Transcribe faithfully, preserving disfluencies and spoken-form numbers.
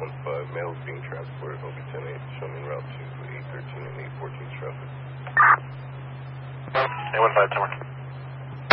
one five, males being transported, O B ten eight, showing route to eight thirteen and eight fourteen traffic. eight one five, ten one.